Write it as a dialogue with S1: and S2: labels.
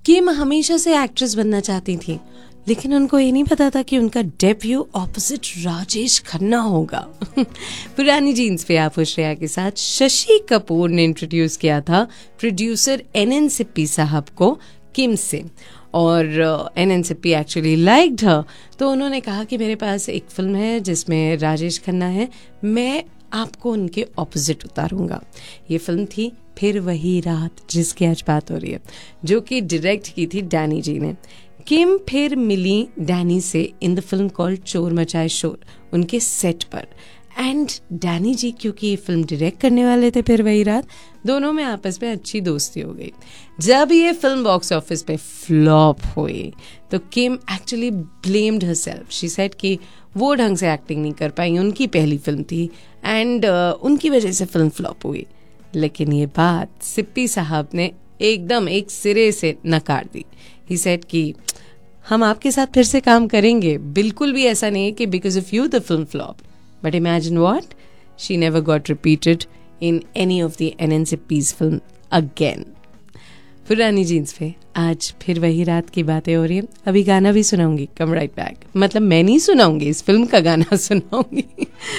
S1: किम हमेशा से एक्ट्रेस बनना चाहती थी, लेकिन उनको ये नहीं पता था कि उनका डेब्यू ऑपोजिट राजेश खन्ना होगा। पुरानी जीन्स पे आप श्रेया के साथ शशि कपूर ने इंट्रोड्यूस किया था प्रोड्यूसर एनएन सिप्पी साहब को किम से, और एनएन सिप्पी एक्चुअली लाइक्ड हर, तो उन्होंने कहा कि मेरे पास एक फिल्म है जिसमें राजेश खन्ना है, मैं आपको उनके ऑपोजिट उतारूंगा। ये फिल्म थी फिर वही रात, जिसकी आज बात हो रही है, जो कि डायरेक्ट की थी डैनी जी ने। किम फिर मिली डैनी से इन द फिल्म कॉल्ड चोर मचाए शोर उनके सेट पर, एंड डैनी जी क्योंकि ये फिल्म डायरेक्ट करने वाले थे फिर वही रात, दोनों में आपस में अच्छी दोस्ती हो गई। जब ये फिल्म बॉक्स ऑफिस पे फ्लॉप हुई तो किम actually blamed herself. She said कि वो ढंग से एक्टिंग नहीं कर पाई, उनकी पहली फिल्म थी एंड उनकी वजह से फिल्म फ्लॉप हुई। लेकिन ये बात सिप्पी साहब ने एकदम एक सिरे से नकार दी। ही सेड कि हम आपके साथ फिर से काम करेंगे, बिल्कुल भी ऐसा नहीं है कि because of you the film flop. But imagine what, she never got repeated in any of the NN सिप्पीज film again. पुरानी जीन्स पे आज फिर वही रात की बातें हो रही है। अभी गाना भी सुनाऊंगी, कम राइट बैक, मतलब मैं नहीं सुनाऊंगी, इस फिल्म का गाना सुनाऊंगी।